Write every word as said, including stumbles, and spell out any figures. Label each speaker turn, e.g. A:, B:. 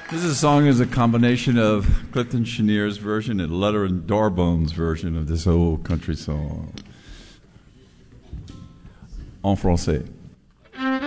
A: This is song is a combination of Clifton Cheniere's version and Letter and Darbone's version of this old country song. En français.